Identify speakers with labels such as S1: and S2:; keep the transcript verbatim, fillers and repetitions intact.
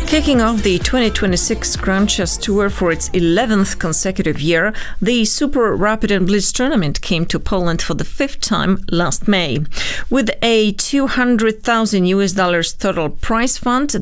S1: Kicking off the twenty twenty-six Grand Chess Tour for its eleventh consecutive year, the Super Rapid and Blitz tournament came to Poland for the fifth time last May. With a two hundred thousand U S dollars total prize fund,